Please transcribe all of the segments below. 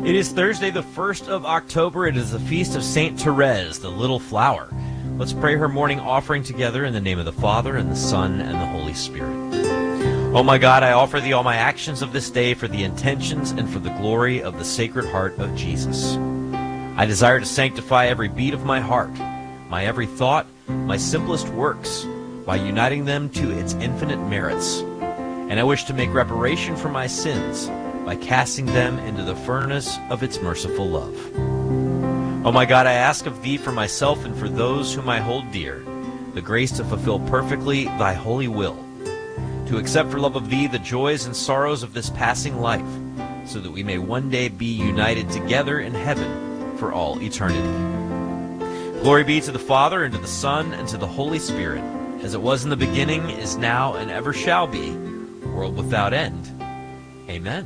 It is Thursday, the 1st of October. It is the feast of Saint Therese, the Little Flower. Let's pray her morning offering together in the name of the Father, and the Son, and the Holy Spirit. Oh my God, I offer thee all my actions of this day for the intentions and for the glory of the Sacred Heart of Jesus. I desire to sanctify every beat of my heart, my every thought, my simplest works, by uniting them to its infinite merits. And I wish to make reparation for my sins by casting them into the furnace of its merciful love. Oh my God, I ask of thee for myself and for those whom I hold dear, the grace to fulfill perfectly thy holy will, to accept for love of thee the joys and sorrows of this passing life, so that we may one day be united together in heaven for all eternity. Glory be to the Father, and to the Son, and to the Holy Spirit, as it was in the beginning, is now, and ever shall be, world without end. Amen.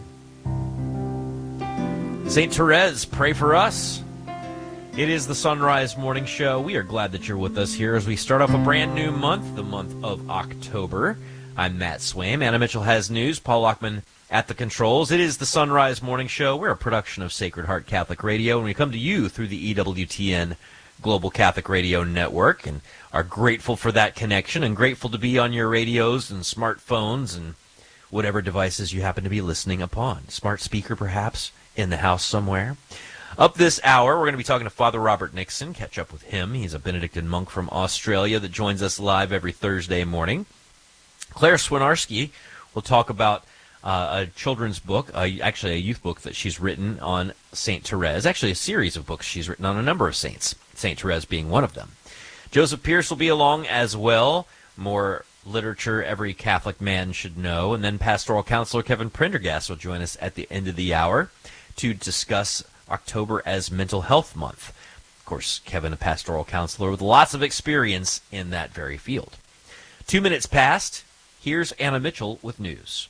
Saint Therese, pray for us. It is the Sunrise Morning Show. We are glad that you're with us here as we start off a brand new month, the month of October. I'm Matt Swaim. Anna Mitchell has news. Paul Lockman at the controls. It is the Sunrise Morning Show. We're a production of Sacred Heart Catholic Radio, and we come to you through the EWTN Global Catholic Radio Network, and are grateful for that connection and grateful to be on your radios and smartphones and whatever devices you happen to be listening upon. Smart speaker, perhaps, in the house somewhere. Up this hour, we're going to be talking to Father Robert Nixon, catch up with him. He's a Benedictine monk from Australia that joins us live every Thursday morning. Claire Swinarski will talk about a children's book, actually a youth book that she's written on Saint Therese, actually a series of books she's written on a number of saints, Saint Therese being one of them. Joseph Pierce will be along as well, more literature every Catholic man should know, and then pastoral counselor Kevin Prendergast will join us at the end of the hour to discuss October as Mental Health Month. Of course, Kevin, a pastoral counselor with lots of experience in that very field. 2 minutes past. Here's Anna Mitchell with news.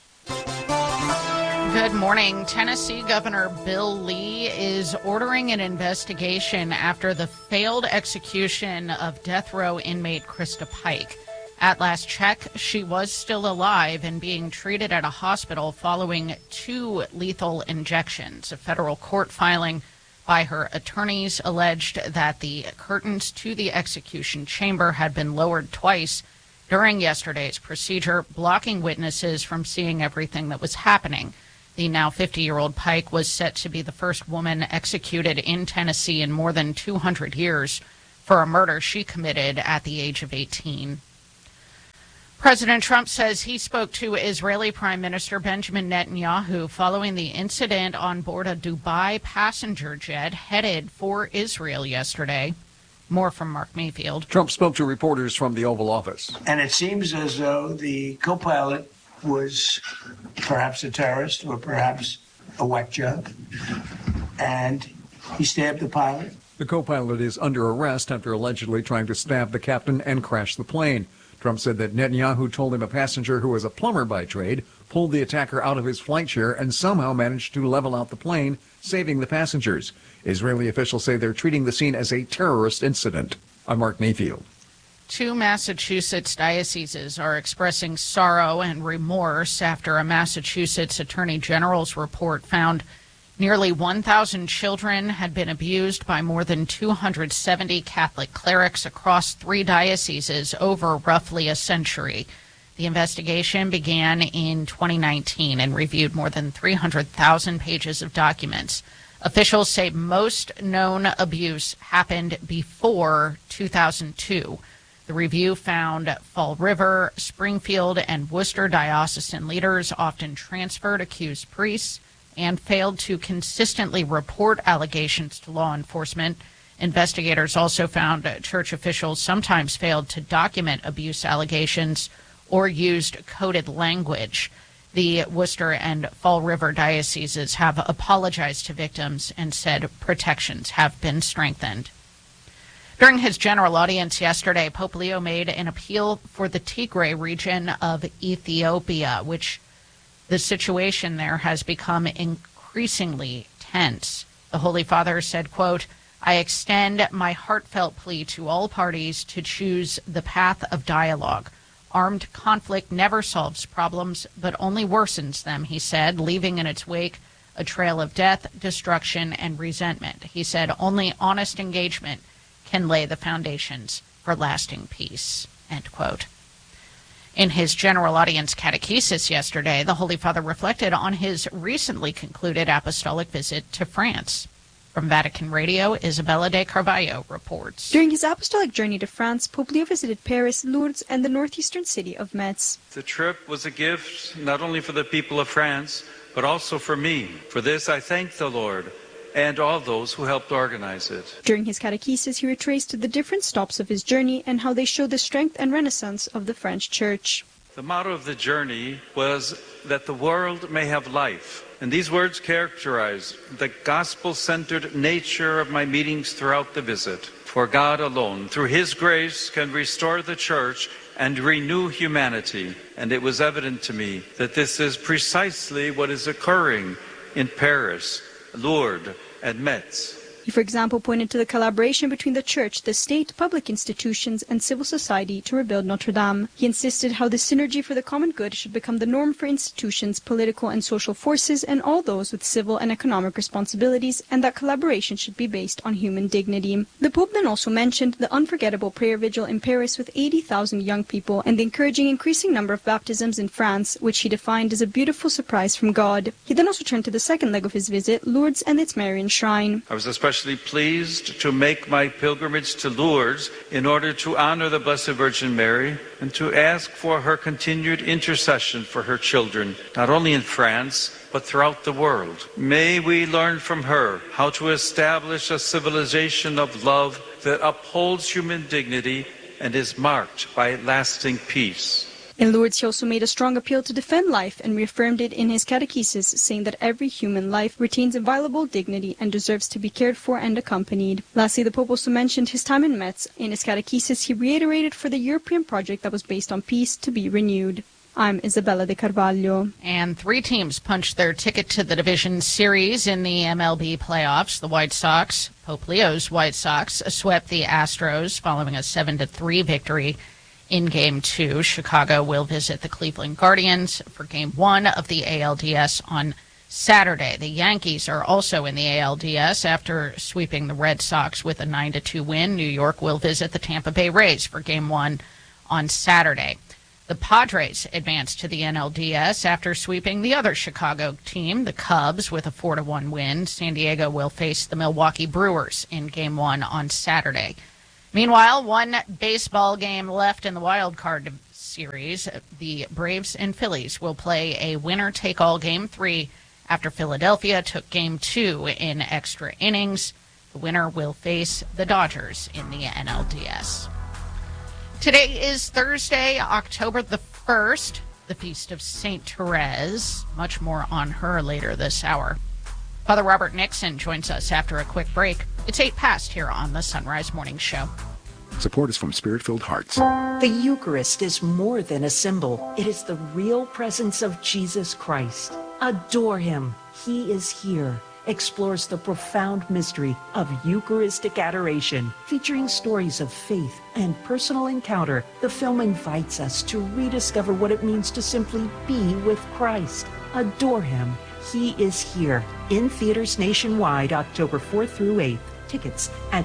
Good morning. Tennessee Governor Bill Lee is ordering an investigation after the failed execution of death row inmate Krista Pike. At last check, she was still alive and being treated at a hospital following 2 lethal injections. A federal court filing by her attorneys alleged that the curtains to the execution chamber had been lowered twice during yesterday's procedure, blocking witnesses from seeing everything that was happening. The now 50-year-old Pike was set to be the first woman executed in Tennessee in more than 200 years for a murder she committed at the age of 18. President Trump says he spoke to Israeli Prime Minister Benjamin Netanyahu following the incident on board a Dubai passenger jet headed for Israel yesterday. More from Mark Mayfield. Trump spoke to reporters from the Oval Office. And it seems as though the co-pilot was perhaps a terrorist or perhaps a whack job, and he stabbed the pilot. The co-pilot is under arrest after allegedly trying to stab the captain and crash the plane. Trump said that Netanyahu told him a passenger who was a plumber by trade pulled the attacker out of his flight chair and somehow managed to level out the plane, saving the passengers. Israeli officials say they're treating the scene as a terrorist incident. I'm Mark Mayfield. 2 Massachusetts dioceses are expressing sorrow and remorse after a Massachusetts Attorney General's report found nearly 1,000 children had been abused by more than 270 Catholic clerics across 3 dioceses over roughly a century. The investigation began in 2019 and reviewed more than 300,000 pages of documents. Officials say most known abuse happened before 2002. The review found Fall River, Springfield, and Worcester diocesan leaders often transferred accused priests and failed to consistently report allegations to law enforcement. Investigators also found church officials sometimes failed to document abuse allegations or used coded language. The Worcester and Fall River dioceses have apologized to victims and said protections have been strengthened. During his general audience yesterday, Pope Leo made an appeal for the Tigray region of Ethiopia, which the situation there has become increasingly tense. The Holy Father said, quote, "I extend my heartfelt plea to all parties to choose the path of dialogue. Armed conflict never solves problems, but only worsens them," he said, leaving in its wake a trail of death, destruction, and resentment. He said only honest engagement can lay the foundations for lasting peace, end quote. In his general audience catechesis yesterday, the Holy Father reflected on his recently concluded apostolic visit to France. From Vatican Radio, Isabella de Carvalho reports. During his apostolic journey to France, Pope Leo visited Paris, Lourdes, and the northeastern city of Metz. The trip was a gift not only for the people of France, but also for me. For this, I thank the Lord and all those who helped organize it. During his catechesis, he retraced the different stops of his journey and how they show the strength and renaissance of the French Church. The motto of the journey was that the world may have life. And these words characterize the gospel-centered nature of my meetings throughout the visit. For God alone, through His grace, can restore the Church and renew humanity. And it was evident to me that this is precisely what is occurring in Paris, Lourdes, and Metz. He, for example, pointed to the collaboration between the Church, the state, public institutions, and civil society to rebuild Notre Dame. He insisted how the synergy for the common good should become the norm for institutions, political and social forces, and all those with civil and economic responsibilities, and that collaboration should be based on human dignity. The Pope then also mentioned the unforgettable prayer vigil in Paris with 80,000 young people, and the encouraging increasing number of baptisms in France, which he defined as a beautiful surprise from God. He then also turned to the second leg of his visit, Lourdes and its Marian shrine. I was especially pleased to make my pilgrimage to Lourdes in order to honor the Blessed Virgin Mary and to ask for her continued intercession for her children, not only in France, but throughout the world. May we learn from her how to establish a civilization of love that upholds human dignity and is marked by lasting peace. In Lourdes, he also made a strong appeal to defend life and reaffirmed it in his catechesis, saying that every human life retains inviolable dignity and deserves to be cared for and accompanied. Lastly, the Pope also mentioned his time in Metz. In his catechesis, he reiterated for the European project that was based on peace to be renewed. I'm Isabella de Carvalho. And 3 teams punched their ticket to the division series in the MLB playoffs. The White Sox, Pope Leo's White Sox, swept the Astros following a 7-3 victory in Game 2. Chicago will visit the Cleveland Guardians for Game 1 of the ALDS on Saturday. The Yankees are also in the ALDS after sweeping the Red Sox with a 9-2 win. New York will visit the Tampa Bay Rays for Game 1 on Saturday. The Padres advanced to the NLDS after sweeping the other Chicago team, the Cubs, with a 4-1 win. San Diego will face the Milwaukee Brewers in Game 1 on Saturday. Meanwhile, one baseball game left in the wild card series. The Braves and Phillies will play a winner-take-all Game 3 after Philadelphia took Game 2 in extra innings. The winner will face the Dodgers in the NLDS. Today is Thursday, October the 1st, the feast of St. Therese. Much more on her later this hour. Father Robert Nixon joins us after a quick break. It's 8 past here on the Sunrise Morning Show. Support is from Spirit-Filled Hearts. The Eucharist is more than a symbol. It is the real presence of Jesus Christ. Adore Him. He is here. Explores the profound mystery of Eucharistic adoration. Featuring stories of faith and personal encounter, the film invites us to rediscover what it means to simply be with Christ. Adore Him. He is here. In theaters nationwide, October 4th through 8th. Tickets at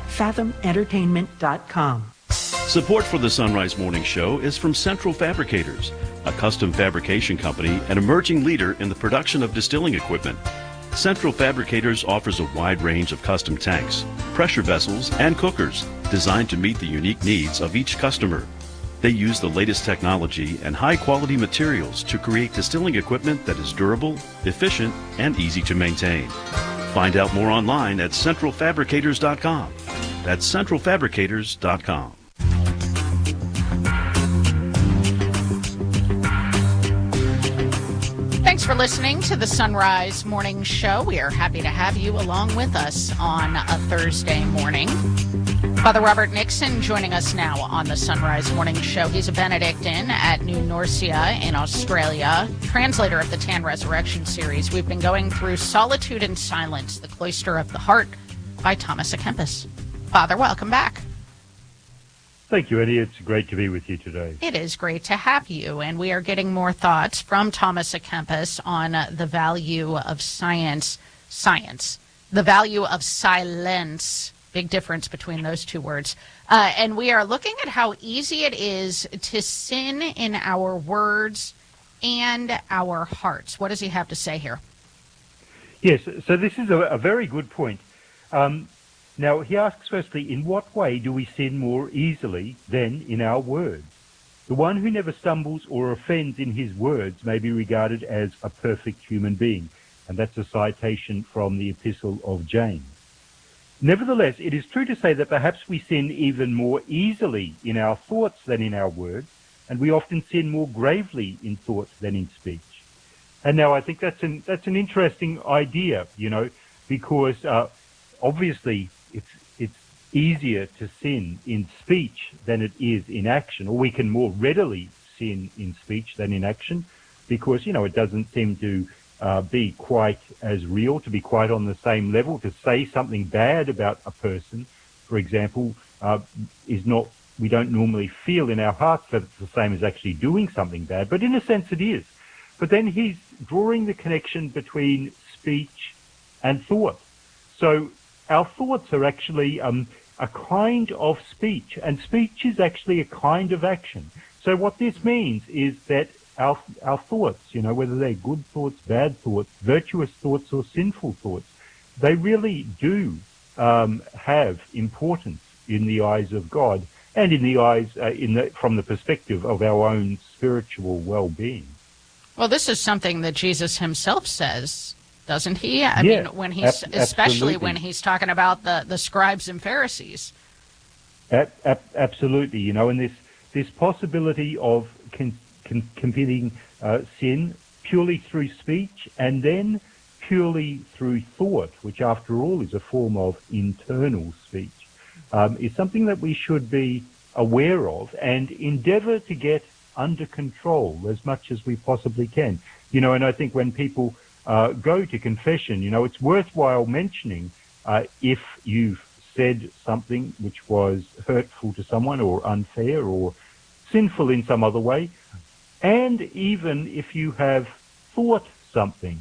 fathomentertainment.com. Support for the Sunrise Morning Show is from Central Fabricators, a custom fabrication company and emerging leader in the production of distilling equipment. Central Fabricators offers a wide range of custom tanks, pressure vessels, and cookers designed to meet the unique needs of each customer. They use the latest technology and high-quality materials to create distilling equipment that is durable, efficient, and easy to maintain. Find out more online at centralfabricators.com. That's centralfabricators.com. Thanks for listening to the Sunrise Morning Show. We are happy to have you along with us on a Thursday morning. Father Robert Nixon joining us now on the Sunrise Morning Show. He's a Benedictine at New Norcia in Australia, translator of the Tan Resurrection series. We've been going through Solitude and Silence, the Cloister of the Heart by Thomas à Kempis. Father, welcome back. Thank you, Eddie. It's great to be with you today. It is great to have you, and we are getting more thoughts from Thomas à Kempis on the value of science, the value of silence, big difference between those two words. And we are looking at how easy it is to sin in our words and our hearts. What does he have to say here? Yes, so this is a very good point. Now, he asks firstly, in what way do we sin more easily than in our words? The one who never stumbles or offends in his words may be regarded as a perfect human being. And that's a citation from the Epistle of James. Nevertheless, it is true to say that perhaps we sin even more easily in our thoughts than in our words, and we often sin more gravely in thought than in speech. And now I think that's an interesting idea, because obviously it's easier to sin in speech than it is in action, or we can more readily sin in speech than in action, because it doesn't seem to be quite as real, to be quite on the same level. To say something bad about a person, for example, we don't normally feel in our hearts that it's the same as actually doing something bad, but in a sense it is. But then he's drawing the connection between speech and thought. So our thoughts are actually a kind of speech, and speech is actually a kind of action. So what this means is that our thoughts, whether they're good thoughts, bad thoughts, virtuous thoughts, or sinful thoughts, they really do have importance in the eyes of God and in the eyes, from the perspective of our own spiritual well-being. Well, this is something that Jesus himself says, doesn't he? I mean, when he's especially when he's talking about the scribes and Pharisees. Absolutely, and this possibility of committing sin purely through speech and then purely through thought, which after all is a form of internal speech, is something that we should be aware of and endeavor to get under control as much as we possibly can. And I think when people go to confession, it's worthwhile mentioning if you've said something which was hurtful to someone or unfair or sinful in some other way, and even if you have thought something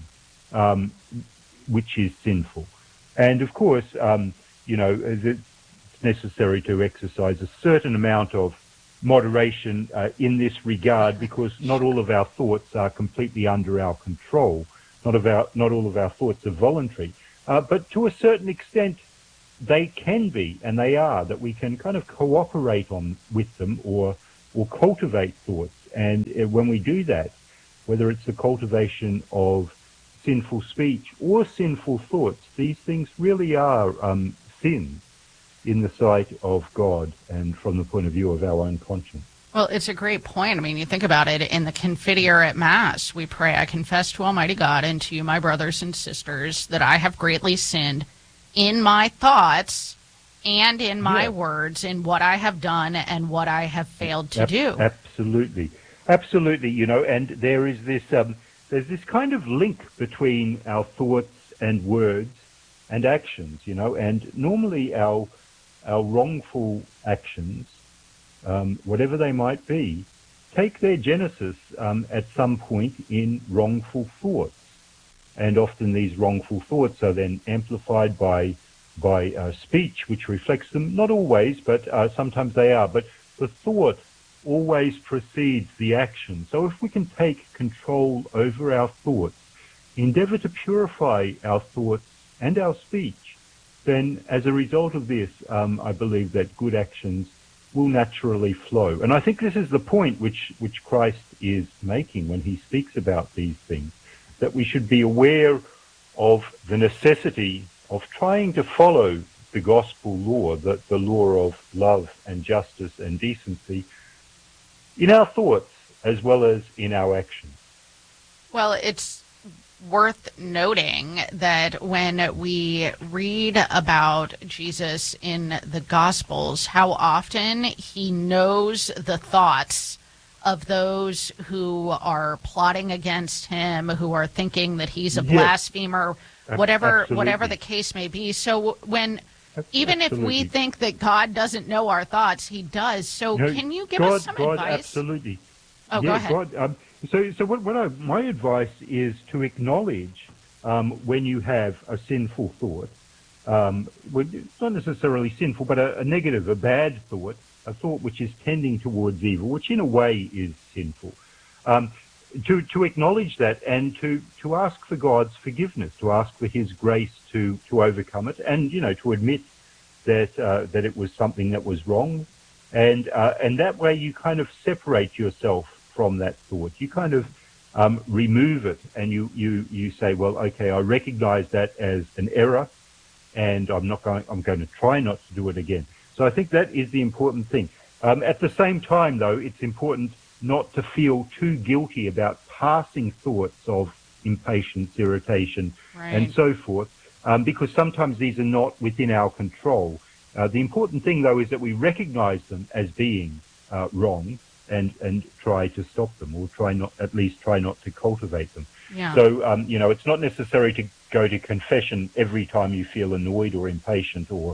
which is sinful. And of course, it's necessary to exercise a certain amount of moderation in this regard, because not all of our thoughts are completely under our control. Not all of our thoughts are voluntary. But to a certain extent, they can be, and they are, that we can kind of cooperate with them or cultivate thoughts. And when we do that, whether it's the cultivation of sinful speech or sinful thoughts, these things really are sins in the sight of God and from the point of view of our own conscience. Well, it's a great point. I mean, you think about it, in the Confiteor at Mass, we pray, I confess to Almighty God and to you, my brothers and sisters, that I have greatly sinned in my thoughts and in my words, in what I have done and what I have failed to do. Absolutely. And there is this, there's this kind of link between our thoughts and words and actions, and normally our wrongful actions, whatever they might be, take their genesis at some point in wrongful thoughts. And often these wrongful thoughts are then amplified by speech, which reflects them. Not always, but sometimes they are. But the thought always precedes the action. So if we can take control over our thoughts, endeavor to purify our thoughts and our speech, then as a result of this, I believe that good actions will naturally flow. And I think this is the point which Christ is making when he speaks about these things, that we should be aware of the necessity of trying to follow the gospel law, the law of love and justice and decency, in our thoughts as well as in our actions. Well, it's worth noting that when we read about Jesus in the Gospels, how often he knows the thoughts of those who are plotting against him, who are thinking that he's a blasphemer, whatever the case may be. So when Even if we think that God doesn't know our thoughts, he does. So can you give us some advice? Absolutely. Oh, go ahead. God, my advice is to acknowledge when you have a sinful thought. It's not necessarily sinful, but a negative, a bad thought, a thought which is tending towards evil, which in a way is sinful. To acknowledge that and to ask for God's forgiveness, to ask for his grace to overcome it, and to admit that it was something that was wrong, and that way you kind of separate yourself from that thought. You kind of remove it, and you say, well, okay, I recognize that as an error, and I'm going to try not to do it again. So I think that is the important thing. At the same time, though, it's important not to feel too guilty about passing thoughts of impatience, irritation, and so forth, because sometimes these are not within our control. The important thing, though, is that we recognize them as being wrong and try to stop them, or at least try not to cultivate them. Yeah. So, it's not necessary to go to confession every time you feel annoyed or impatient or,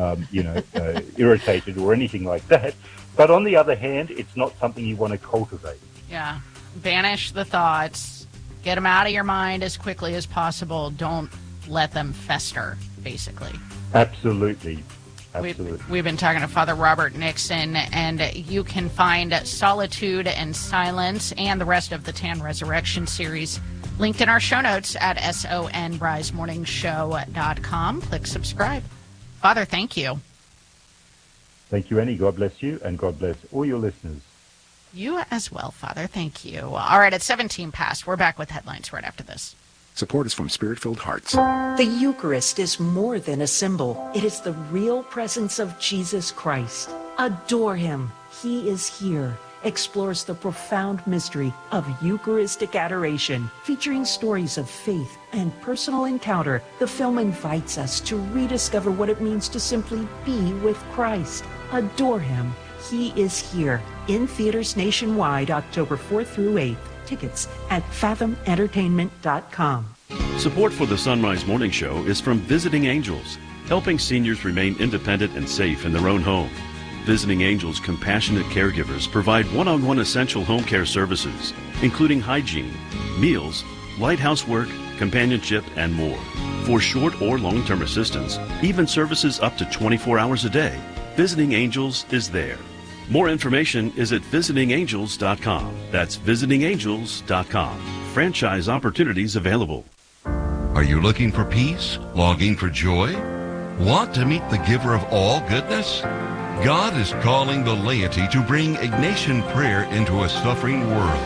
irritated or anything like that. But on the other hand, it's not something you want to cultivate. Yeah. Banish the thoughts. Get them out of your mind as quickly as possible. Don't let them fester, basically. Absolutely. We've been talking to Father Robert Nixon, and you can find Solitude and Silence and the rest of the Tan Resurrection series linked in our show notes at sonrisemorningshow.com. Click subscribe. Father, thank you. Thank you, Annie. God bless you, and God bless all your listeners. You as well, Father. Thank you. All right, at 17 past, we're back with headlines right after this. Support is from Spirit-Filled Hearts. The Eucharist is more than a symbol. It is the real presence of Jesus Christ. Adore him. He is here. Explores the profound mystery of Eucharistic adoration. Featuring stories of faith and personal encounter, the film invites us to rediscover what it means to simply be with Christ. Adore him. He is here. In theaters nationwide, October 4th through 8th. Tickets at fathomentertainment.com. Support for the Sunrise Morning Show is from Visiting Angels, helping seniors remain independent and safe in their own home. Visiting Angels compassionate caregivers provide one-on-one essential home care services, including hygiene, meals, light housework, companionship, and more. For short or long-term assistance, even services up to 24 hours a day, Visiting Angels is there. More information is at visitingangels.com. That's visitingangels.com. Franchise opportunities available. Are you looking for peace? Longing for joy? Want to meet the giver of all goodness? God is calling the laity to bring Ignatian prayer into a suffering world.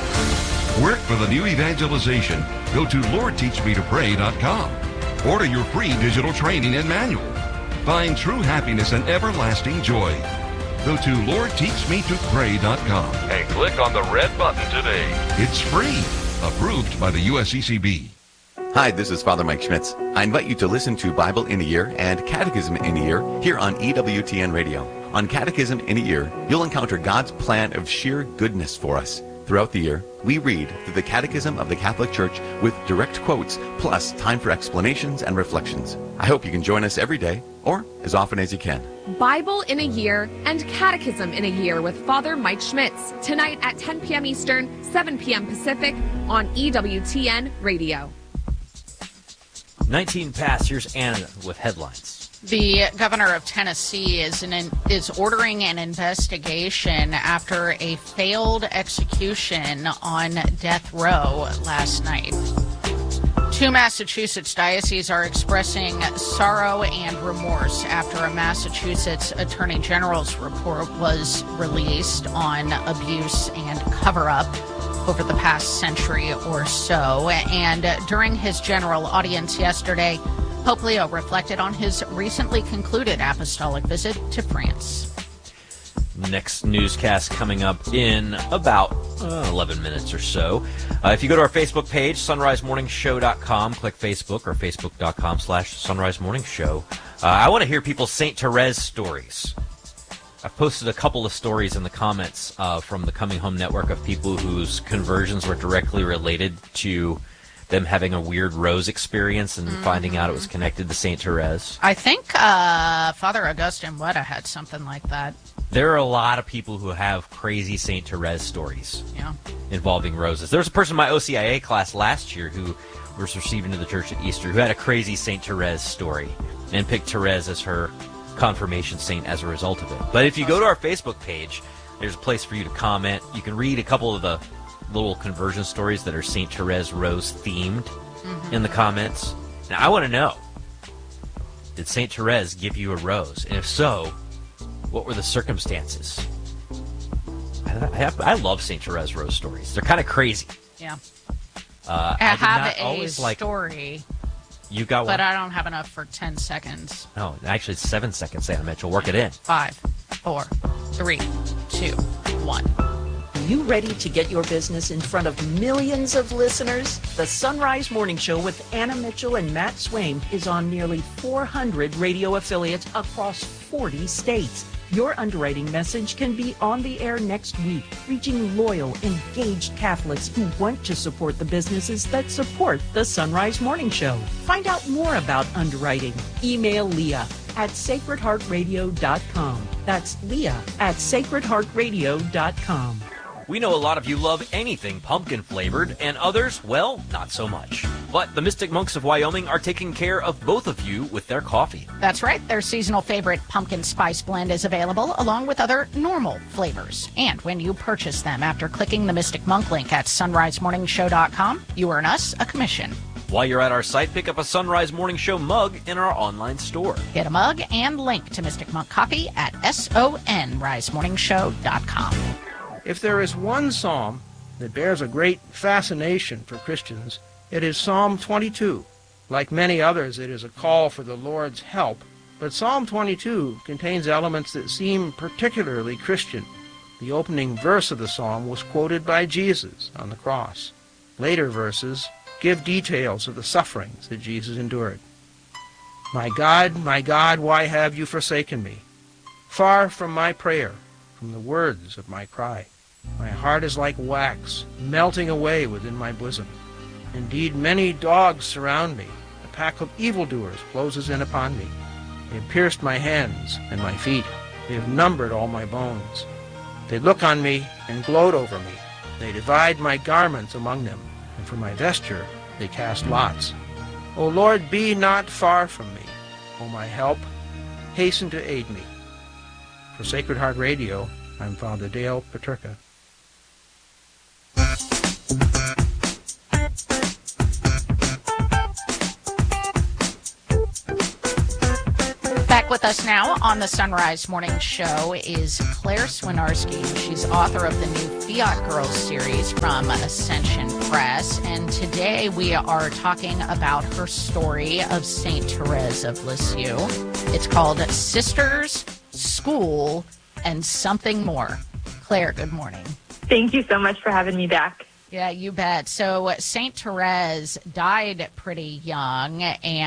Work for the new evangelization. Go to LordTeachMeToPray.com. Order your free digital training and manual. Find true happiness and everlasting joy. Go to LordTeachMeToPray.com and click on the red button today. It's free. Approved by the USCCB. Hi, this is Father Mike Schmitz. I invite you to listen to Bible in a Year and Catechism in a Year here on EWTN Radio. On Catechism in a Year, you'll encounter God's plan of sheer goodness for us. Throughout the year, we read through the Catechism of the Catholic Church with direct quotes, plus time for explanations and reflections. I hope you can join us every day, or as often as you can. Bible in a Year and Catechism in a Year with Father Mike Schmitz, tonight at 10 p.m. Eastern, 7 p.m. Pacific on EWTN Radio. 19 past, here's Anna with headlines. The governor of Tennessee is ordering an investigation after a failed execution on death row last night. Two Massachusetts dioceses are expressing sorrow and remorse after a Massachusetts Attorney General's report was released on abuse and cover-up over the past century or so. And during his general audience yesterday, Pope Leo reflected on his recently concluded apostolic visit to France. Next newscast coming up in about 11 minutes or so. If you go to our Facebook page, sonrisemorningshow.com, click Facebook or facebook.com/sonrisemorningshow. I want to hear people's St. Therese stories. I posted a couple of stories in the comments from the Coming Home Network of people whose conversions were directly related to them having a weird rose experience and finding out it was connected to St. Therese. I think Father Augustine Wetta had something like that. There are a lot of people who have crazy St. Therese stories involving roses. There was a person in my OCIA class last year who was received into the church at Easter who had a crazy St. Therese story and picked Therese as her confirmation saint as a result of it. But if you go to our Facebook page, there's a place for you to comment. You can read a couple of the little conversion stories that are St. Therese rose themed in the comments. Now, I want to know, did St. Therese give you a rose? And if so, what were the circumstances? I love St. Therese rose stories. They're kind of crazy. Yeah. I have a story. You got one? But I don't have enough for 10 seconds. No, actually it's 7 seconds, Anna Mitchell. Work it in. 5, 4, 3, 2, 1. You ready to get your business in front of millions of listeners? The Sunrise Morning Show with Anna Mitchell and Matt Swaim is on nearly 400 radio affiliates across 40 states. Your underwriting message can be on the air next week, reaching loyal, engaged Catholics who want to support the businesses that support the Sunrise Morning Show. Find out more about underwriting. Email Leah at sacredheartradio.com. That's Leah at sacredheartradio.com. We know a lot of you love anything pumpkin-flavored, and others, well, not so much. But the Mystic Monks of Wyoming are taking care of both of you with their coffee. That's right. Their seasonal favorite pumpkin spice blend is available, along with other normal flavors. And when you purchase them after clicking the Mystic Monk link at sunrisemorningshow.com, you earn us a commission. While you're at our site, pick up a Sunrise Morning Show mug in our online store. Get a mug and link to Mystic Monk Coffee at sunrisemorningshow.com. If there is one psalm that bears a great fascination for Christians, it is Psalm 22. Like many others, it is a call for the Lord's help, but Psalm 22 contains elements that seem particularly Christian. The opening verse of the psalm was quoted by Jesus on the cross. Later verses give details of the sufferings that Jesus endured. My God, why have you forsaken me? Far from my prayer, from the words of my cry. My heart is like wax, melting away within my bosom. Indeed, many dogs surround me. A pack of evildoers closes in upon me. They have pierced my hands and my feet. They have numbered all my bones. They look on me and gloat over me. They divide my garments among them, and for my vesture they cast lots. O Lord, be not far from me. O my help, hasten to aid me. For Sacred Heart Radio, I'm Father Dale Paterka. Back with us now on the Sunrise Morning Show is Claire Swinarski. She's author of the new Fiat Girls series from Ascension Press. And today we are talking about her story of St. Therese of Lisieux. It's called Sisters, School, and Something More. Claire, good morning. Thank you so much for having me back. Yeah, you bet. So St. Therese died pretty young,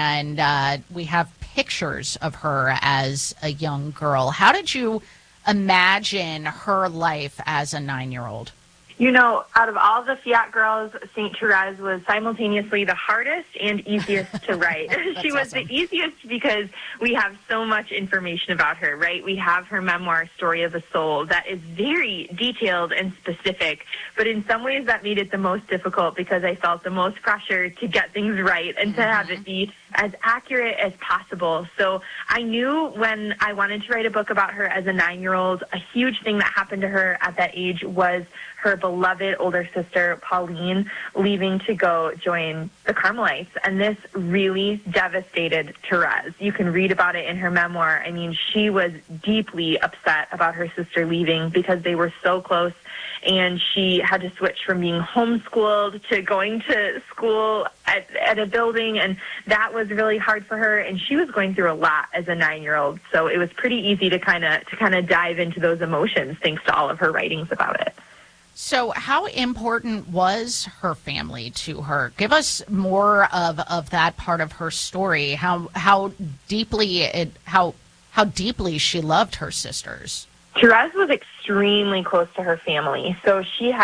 and we have pictures of her as a young girl. How did you imagine her life as a 9-year-old? You know, out of all the Fiat Girls, St. Therese was simultaneously the hardest and easiest to write. She was the easiest because we have so much information about her, right? We have her memoir, Story of a Soul, that is very detailed and specific, but in some ways that made it the most difficult because I felt the most pressure to get things right and to have it be as accurate as possible. So I knew when I wanted to write a book about her as a 9-year-old, a huge thing that happened to her at that age was her beloved older sister, Pauline, leaving to go join the Carmelites. And this really devastated Therese. You can read about it in her memoir. I mean, she was deeply upset about her sister leaving because they were so close, and she had to switch from being homeschooled to going to school at a building, and that was really hard for her, and she was going through a lot as a 9-year-old. So it was pretty easy to kind of dive into those emotions thanks to all of her writings about it. So how important was her family to her? Give us more of that part of her story. How deeply she loved her sisters. Therese was extremely close to her family. So she had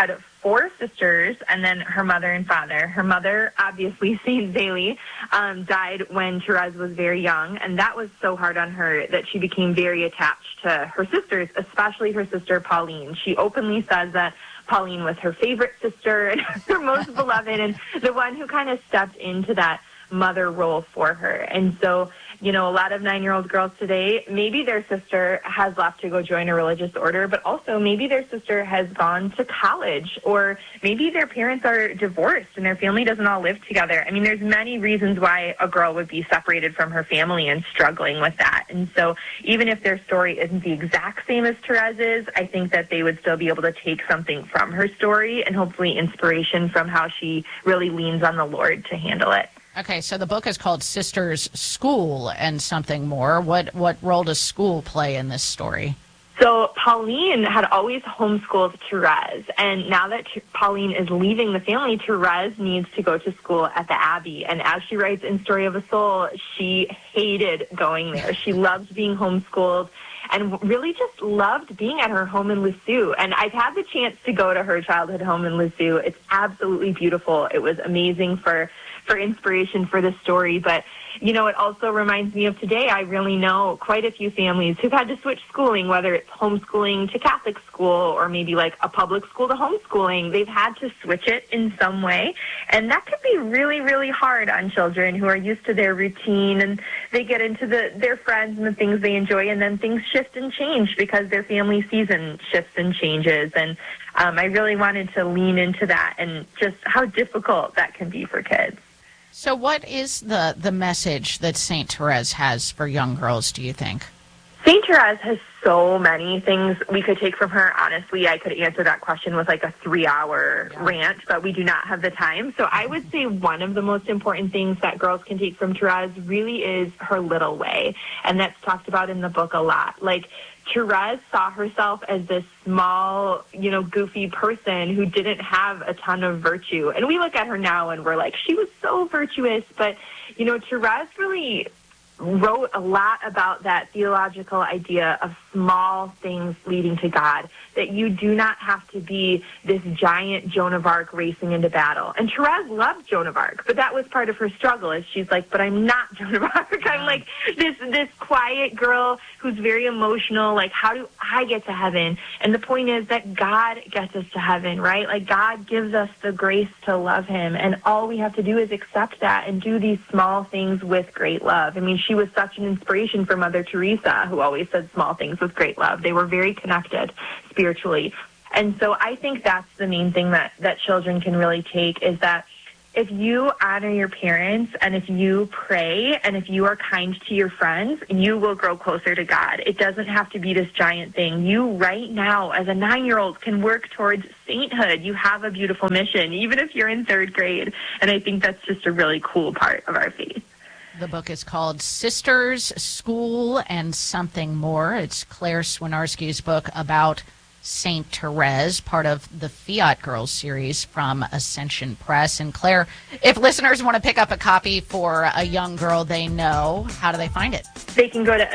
4 sisters, and then her mother and father. Her mother, obviously Saint Zélie, died when Therese was very young, and that was so hard on her that she became very attached to her sisters, especially her sister Pauline. She openly says that Pauline was her favorite sister and her most beloved, and the one who kind of stepped into that mother role for her. And so, you know, a lot of 9-year-old girls today, maybe their sister has left to go join a religious order, but also maybe their sister has gone to college, or maybe their parents are divorced and their family doesn't all live together. I mean, there's many reasons why a girl would be separated from her family and struggling with that. And so even if their story isn't the exact same as Therese's, I think that they would still be able to take something from her story and hopefully inspiration from how she really leans on the Lord to handle it. Okay, so the book is called Sisters, School, and Something More. What role does school play in this story? So Pauline had always homeschooled Therese, and now that Pauline is leaving the family, Therese needs to go to school at the Abbey. And as she writes in Story of a Soul, she hated going there. She loved being homeschooled and really just loved being at her home in Lisieux. And I've had the chance to go to her childhood home in Lisieux. It's absolutely beautiful. It was amazing for inspiration for the story. But, you know, it also reminds me of today. I really know quite a few families who've had to switch schooling, whether it's homeschooling to Catholic school or maybe like a public school to homeschooling. They've had to switch it in some way. And that can be really, really hard on children who are used to their routine, and they get into their friends and the things they enjoy, and then things shift and change because their family season shifts and changes. And I really wanted to lean into that and just how difficult that can be for kids. So what is the message that St. Therese has for young girls, do you think? St. Therese has so many things we could take from her. Honestly, I could answer that question with like a 3-hour rant, but we do not have the time. So I would say one of the most important things that girls can take from Therese really is her little way. And that's talked about in the book a lot. Like, Therese saw herself as this small, you know, goofy person who didn't have a ton of virtue. And we look at her now and we're like, she was so virtuous. But, you know, Therese really wrote a lot about that theological idea of small things leading to God, that you do not have to be this giant Joan of Arc racing into battle. And Therese loved Joan of Arc, but that was part of her struggle, is she's like, but I'm not Joan of Arc. I'm like this quiet girl who's very emotional. Like, how do I get to heaven? And the point is that God gets us to heaven, right? Like, God gives us the grace to love him, and all we have to do is accept that and do these small things with great love. I mean, she was such an inspiration for Mother Teresa, who always said small things with great love. They were very connected spiritually. And so I think that's the main thing that children can really take, is that if you honor your parents and if you pray and if you are kind to your friends, you will grow closer to God. It doesn't have to be this giant thing. You right now, as a 9-year-old, can work towards sainthood. You have a beautiful mission, even if you're in 3rd grade. And I think that's just a really cool part of our faith. The book is called Sisters, School, and Something More. It's Claire Swinarski's book about St. Therese, part of the Fiat Girls series from Ascension Press. And Claire, if listeners want to pick up a copy for a young girl they know, how do they find it? They can go to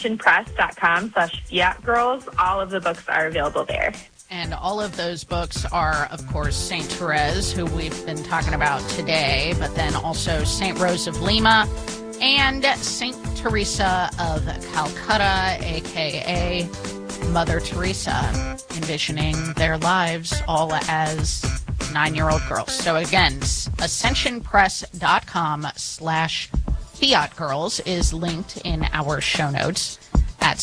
ascensionpress.com/fiatgirls. All of the books are available there. And all of those books are, of course, St. Therese, who we've been talking about today, but then also St. Rose of Lima and St. Teresa of Calcutta, a.k.a. Mother Teresa, envisioning their lives all as 9-year-old girls. So again, ascensionpress.com/fiatgirls is linked in our show notes at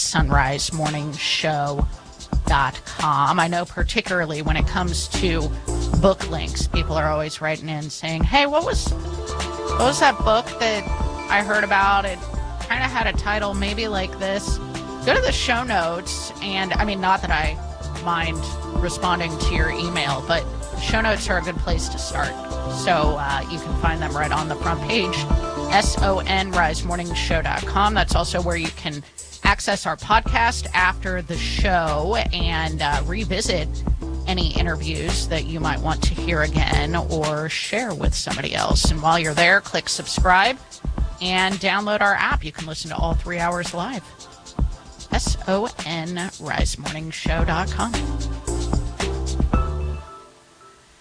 sunrisemorningshow.com. I know particularly when it comes to book links, people are always writing in saying, hey, what was that book that I heard about? It kind of had a title maybe like this. Go to the show notes, and I mean, not that I mind responding to your email, but the show notes are a good place to start. So you can find them right on the front page, sonrisemorningshow.com. That's also where you can access our podcast after the show and revisit any interviews that you might want to hear again or share with somebody else. And while you're there, click subscribe and download our app. You can listen to all 3 hours live. sonrisemorningshow.com.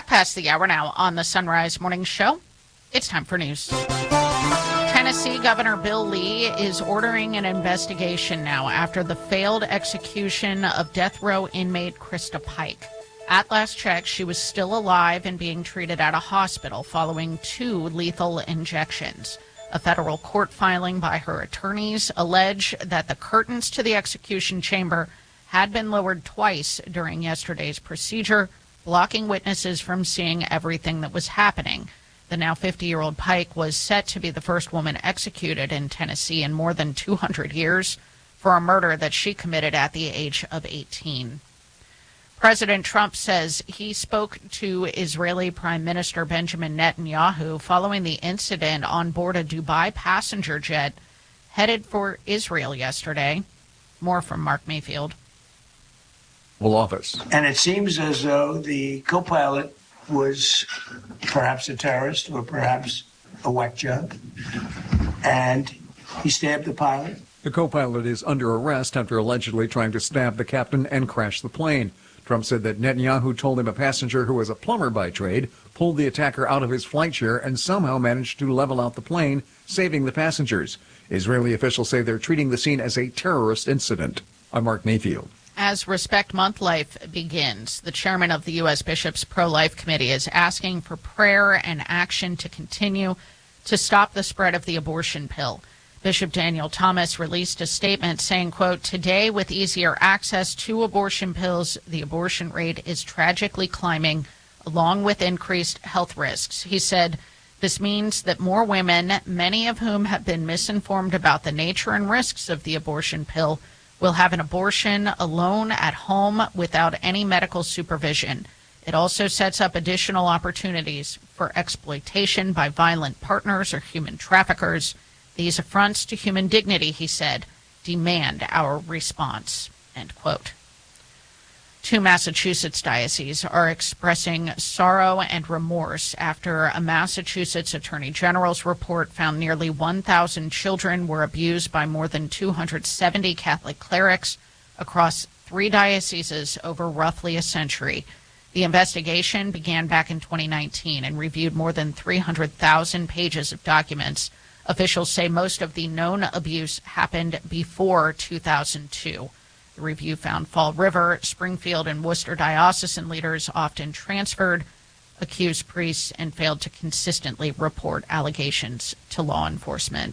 past the hour now on the Sunrise Morning Show. It's time for news. Tennessee Governor Bill Lee is ordering an investigation now after the failed execution of death row inmate Krista Pike. At last check, she was still alive and being treated at a hospital following 2 lethal injections. A federal court filing by her attorneys allege that the curtains to the execution chamber had been lowered twice during yesterday's procedure, blocking witnesses from seeing everything that was happening. The now 50-year-old Pike was set to be the first woman executed in Tennessee in more than 200 years for a murder that she committed at the age of 18. President Trump says he spoke to Israeli Prime Minister Benjamin Netanyahu following the incident on board a Dubai passenger jet headed for Israel yesterday. More from Mark Mayfield. Office. And it seems as though the co-pilot was perhaps a terrorist or perhaps a whack job, and he stabbed the pilot. The co-pilot is under arrest after allegedly trying to stab the captain and crash the plane. Trump said that Netanyahu told him a passenger who was a plumber by trade pulled the attacker out of his flight chair and somehow managed to level out the plane, saving the passengers. Israeli officials say they're treating the scene as a terrorist incident. I'm Mark Mayfield. As Respect Month Life begins, the chairman of the U.S. Bishops' Pro-Life Committee is asking for prayer and action to continue to stop the spread of the abortion pill. Bishop Daniel Thomas released a statement saying, quote, "Today, with easier access to abortion pills, the abortion rate is tragically climbing, along with increased health risks." He said, "This means that more women, many of whom have been misinformed about the nature and risks of the abortion pill, will have an abortion alone at home without any medical supervision. It also sets up additional opportunities for exploitation by violent partners or human traffickers. These affronts to human dignity," he said, "demand our response," end quote. 2 Massachusetts dioceses are expressing sorrow and remorse after a Massachusetts Attorney General's report found nearly 1,000 children were abused by more than 270 Catholic clerics across 3 dioceses over roughly a century. The investigation began back in 2019 and reviewed more than 300,000 pages of documents. Officials say most of the known abuse happened before 2002. The review found Fall River, Springfield, and Worcester diocesan leaders often transferred, accused priests, and failed to consistently report allegations to law enforcement.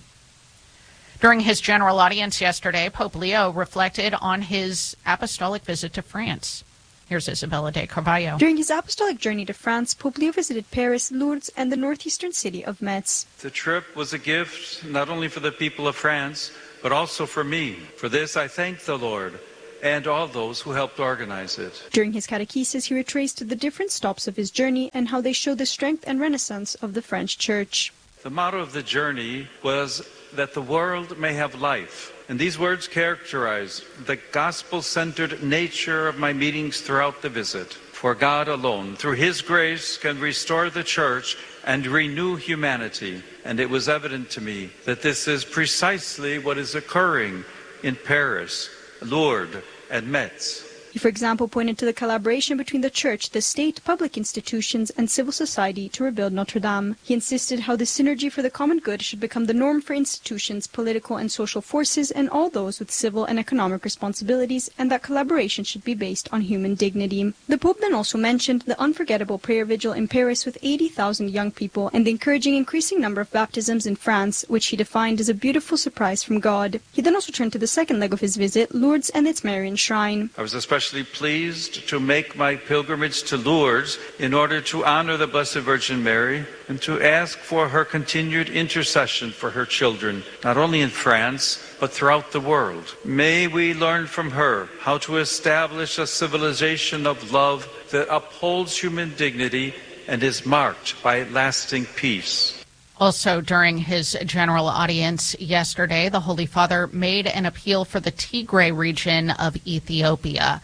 During his general audience yesterday, Pope Leo reflected on his apostolic visit to France. Here's Isabella de Carvalho. During his apostolic journey to France, Pope Leo visited Paris, Lourdes, and the northeastern city of Metz. The trip was a gift not only for the people of France, but also for me. For this, I thank the Lord and all those who helped organize it. During his catechesis, he retraced the different stops of his journey and how they show the strength and renaissance of the French church. The motto of the journey was that the world may have life. And these words characterize the gospel-centered nature of my meetings throughout the visit. For God alone, through His grace, can restore the church and renew humanity. And it was evident to me that this is precisely what is occurring in Paris, Lourdes, and Metz. He, for example, pointed to the collaboration between the church, the state, public institutions, and civil society to rebuild Notre Dame. He insisted how the synergy for the common good should become the norm for institutions, political and social forces, and all those with civil and economic responsibilities, and that collaboration should be based on human dignity. The Pope then also mentioned the unforgettable prayer vigil in Paris with 80,000 young people, and the encouraging increasing number of baptisms in France, which he defined as a beautiful surprise from God. He then also turned to the second leg of his visit, Lourdes and its Marian shrine. I was especially pleased to make my pilgrimage to Lourdes in order to honor the Blessed Virgin Mary and to ask for her continued intercession for her children, not only in France, but throughout the world. May we learn from her how to establish a civilization of love that upholds human dignity and is marked by lasting peace. Also, during his general audience yesterday, the Holy Father made an appeal for the Tigray region of Ethiopia,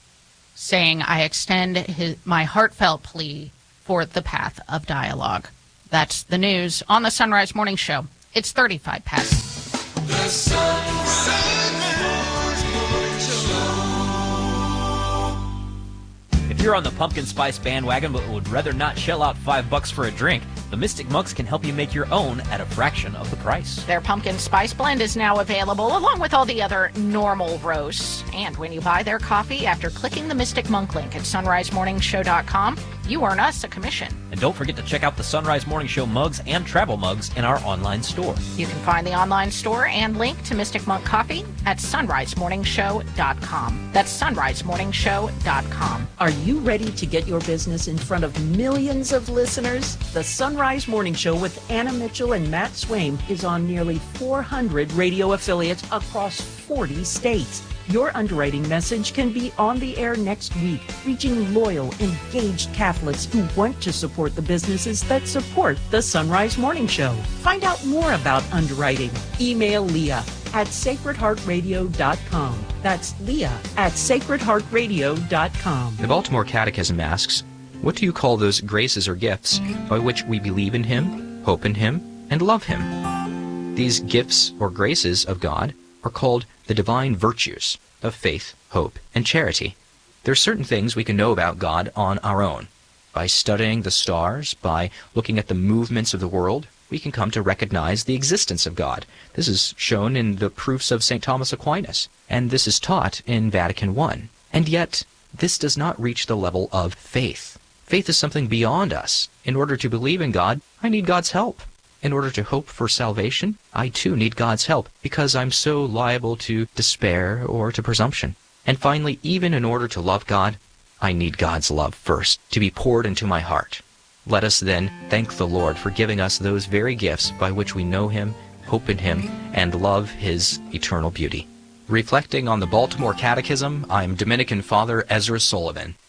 saying, "I extend my heartfelt plea for the path of dialogue." That's the news on the Sunrise Morning Show. It's 35 past. The Sunrise Morning Show. If you're on the pumpkin spice bandwagon but would rather not shell out $5 for a drink, the Mystic Monks can help you make your own at a fraction of the price. Their pumpkin spice blend is now available along with all the other normal roasts. And when you buy their coffee after clicking the Mystic Monk link at sunrisemorningshow.com, you earn us a commission. And don't forget to check out the Sunrise Morning Show mugs and travel mugs in our online store. You can find the online store and link to Mystic Monk Coffee at sunrisemorningshow.com. That's sunrisemorningshow.com. Are you ready to get your business in front of millions of listeners? The Sunrise Morning Show with Anna Mitchell and Matt Swaim is on nearly 400 radio affiliates across 40 states. Your underwriting message can be on the air next week, reaching loyal, engaged Catholics who want to support the businesses that support the Sunrise Morning Show. Find out more about underwriting. Email Leah at sacredheartradio.com. That's Leah at sacredheartradio.com. The Baltimore Catechism asks, what do you call those graces or gifts by which we believe in Him, hope in Him, and love Him? These gifts or graces of God are called the divine virtues of faith, hope, and charity. There are certain things we can know about God on our own. By studying the stars, by looking at the movements of the world, we can come to recognize the existence of God. This is shown in the proofs of St. Thomas Aquinas, and this is taught in Vatican I. And yet, this does not reach the level of faith. Faith is something beyond us. In order to believe in God, I need God's help. In order to hope for salvation, I too need God's help, because I'm so liable to despair or to presumption. And finally, even in order to love God, I need God's love first, to be poured into my heart. Let us then thank the Lord for giving us those very gifts by which we know Him, hope in Him, and love His eternal beauty. Reflecting on the Baltimore Catechism, I'm Dominican Father Ezra Sullivan.